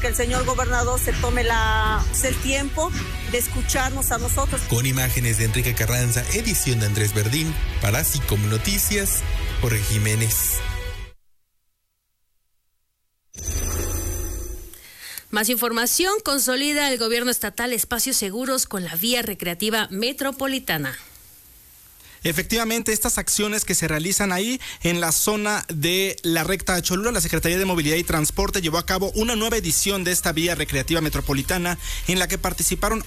que el señor gobernador se tome el tiempo de escucharnos a nosotros. Con imágenes de Enrique Carranza, edición de Andrés Verdín, para Sicom Noticias, Jorge Jiménez. Más información: consolida el gobierno estatal espacios seguros con la vía recreativa metropolitana. Efectivamente, estas acciones que se realizan ahí en la zona de la recta de Cholula, la Secretaría de Movilidad y Transporte llevó a cabo una nueva edición de esta vía recreativa metropolitana en la que participaron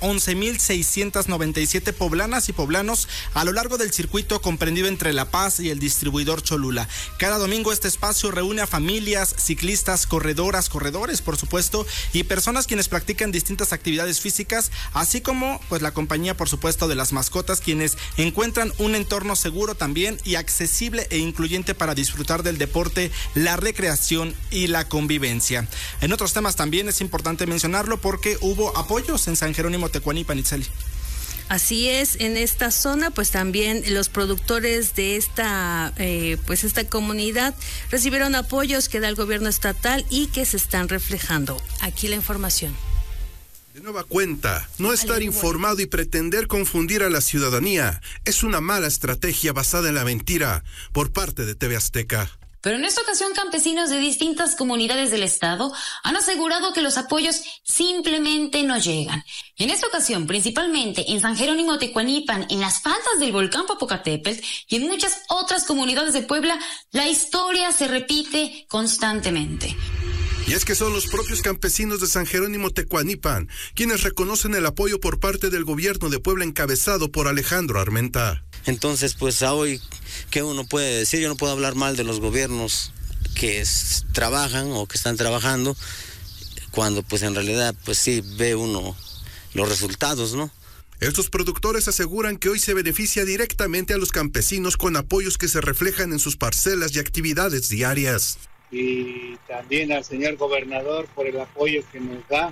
11,697 poblanas y poblanos a lo largo del circuito comprendido entre La Paz y el distribuidor Cholula. Cada domingo este espacio reúne a familias, ciclistas, corredores, por supuesto, y personas quienes practican distintas actividades físicas, así como pues la compañía, por supuesto, de las mascotas, quienes encuentran un entorno seguro también y accesible e incluyente para disfrutar del deporte, la recreación y la convivencia. En otros temas también es importante mencionarlo porque hubo apoyos en San Jerónimo Tecuanipan, Itzeli. Así es, en esta zona pues también los productores de esta comunidad recibieron apoyos que da el gobierno estatal y que se están reflejando. Aquí la información. De nueva cuenta, no estar informado y pretender confundir a la ciudadanía es una mala estrategia basada en la mentira por parte de TV Azteca. Pero en esta ocasión, campesinos de distintas comunidades del estado han asegurado que los apoyos simplemente no llegan. En esta ocasión, principalmente en San Jerónimo Tecuanipan, en las faldas del volcán Popocatépetl y en muchas otras comunidades de Puebla, la historia se repite constantemente. Y es que son los propios campesinos de San Jerónimo Tecuanipan quienes reconocen el apoyo por parte del gobierno de Puebla encabezado por Alejandro Armenta. Entonces, pues hoy, ¿qué uno puede decir? Yo no puedo hablar mal de los gobiernos que trabajan o que están trabajando, cuando pues en realidad pues sí ve uno los resultados, ¿no? Estos productores aseguran que hoy se beneficia directamente a los campesinos con apoyos que se reflejan en sus parcelas y actividades diarias. Y también al señor gobernador por el apoyo que nos da.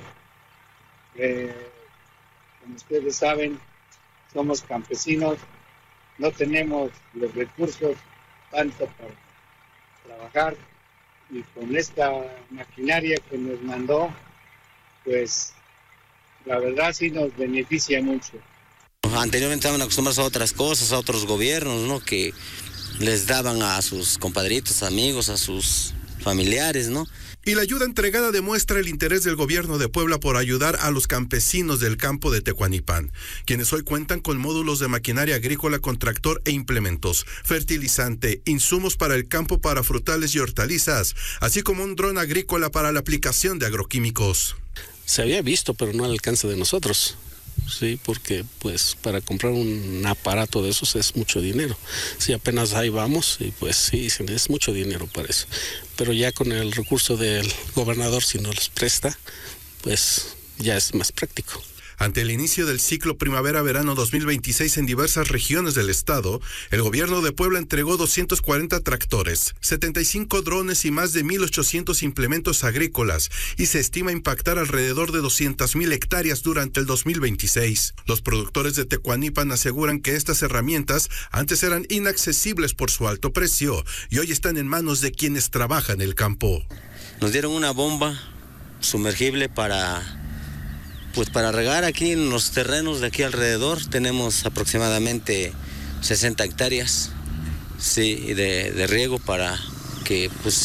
Como ustedes saben, somos campesinos, no tenemos los recursos tanto para trabajar, y con esta maquinaria que nos mandó, pues la verdad sí nos beneficia mucho. Anteriormente estaban acostumbrados a otras cosas, a otros gobiernos, ¿no? Que les daban a sus compadritos, amigos, a sus familiares, ¿no? Y la ayuda entregada demuestra el interés del gobierno de Puebla por ayudar a los campesinos del campo de Tecuanipan, quienes hoy cuentan con módulos de maquinaria agrícola con tractor e implementos, fertilizante, insumos para el campo para frutales y hortalizas, así como un dron agrícola para la aplicación de agroquímicos. Se había visto, pero no al alcance de nosotros. Sí, porque pues para comprar un aparato de esos es mucho dinero. Sí, apenas ahí vamos y pues sí, es mucho dinero para eso. Pero ya con el recurso del gobernador, si nos los presta, pues ya es más práctico. Ante el inicio del ciclo primavera-verano 2026 en diversas regiones del estado, el gobierno de Puebla entregó 240 tractores, 75 drones y más de 1,800 implementos agrícolas, y se estima impactar alrededor de 200,000 hectáreas durante el 2026. Los productores de Tecuanipan aseguran que estas herramientas antes eran inaccesibles por su alto precio y hoy están en manos de quienes trabajan el campo. Nos dieron una bomba sumergible para regar aquí en los terrenos de aquí alrededor. Tenemos aproximadamente 60 hectáreas, sí, de riego para que pues